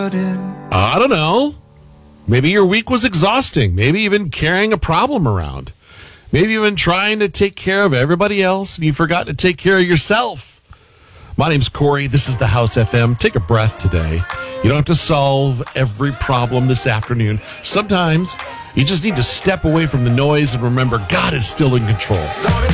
I don't know. Maybe your week was exhausting. Maybe you've been carrying a problem around. Maybe you've been trying to take care of everybody else and you forgot to take care of yourself. My name's Corey. This is the House FM. Take a breath today. You don't have to solve every problem this afternoon. Sometimes you just need to step away from the noise and remember God is still in control.